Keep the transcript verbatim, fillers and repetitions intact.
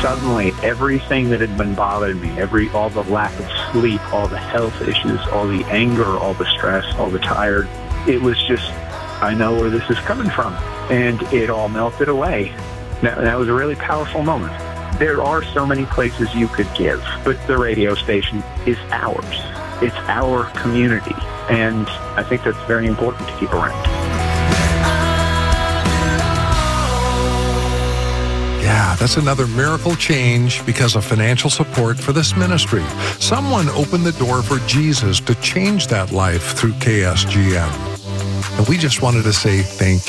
suddenly everything that had been bothering me, every all the lack of sleep, all the health issues, all the anger, all the stress, all the tired, it was just, I know where this is coming from. And it all melted away. That, that was a really powerful moment. There are so many places you could give, but the radio station is ours. It's our community. And I think that's very important to keep around. Yeah, that's another miracle change because of financial support for this ministry. Someone opened the door for Jesus to change that life through K S G M. And we just wanted to say thank you.